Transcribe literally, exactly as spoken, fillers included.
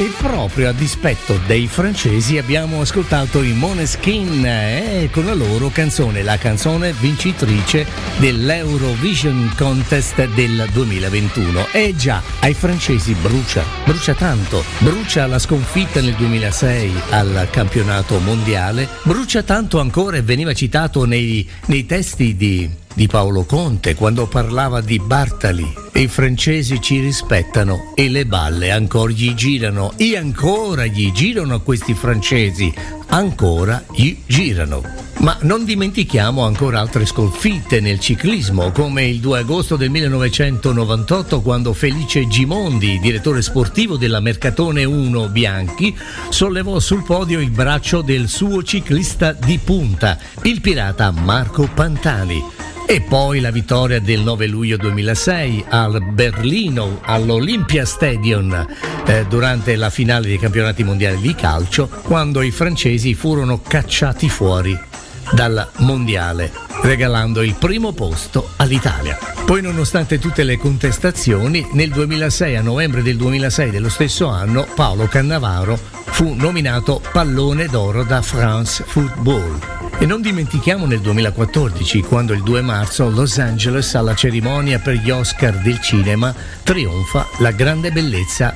E proprio a dispetto dei francesi abbiamo ascoltato i Måneskin eh, con la loro canzone, la canzone vincitrice dell'Eurovision Contest del duemilaventuno. E già, ai francesi brucia, brucia tanto, brucia la sconfitta nel duemilasei al campionato mondiale, brucia tanto ancora e veniva citato nei, nei testi di di Paolo Conte quando parlava di Bartali. I francesi ci rispettano e le balle ancora gli girano, e ancora gli girano a questi francesi, ancora gli girano. Ma non dimentichiamo ancora altre sconfitte nel ciclismo, come il due agosto del millenovecentonovantotto, quando Felice Gimondi, direttore sportivo della Mercatone uno Bianchi, sollevò sul podio il braccio del suo ciclista di punta, il pirata Marco Pantani. E poi la vittoria del nove luglio duemilasei al Berlino, all'Olympia Stadium, eh, durante la finale dei campionati mondiali di calcio, quando i francesi furono cacciati fuori dal mondiale, regalando il primo posto all'Italia. Poi, nonostante tutte le contestazioni, nel duemilasei, a novembre del duemilasei dello stesso anno, Paolo Cannavaro fu nominato Pallone d'Oro da France Football. E non dimentichiamo nel duemilaquattordici, quando il due marzo a Los Angeles, alla cerimonia per gli Oscar del cinema, trionfa La grande bellezza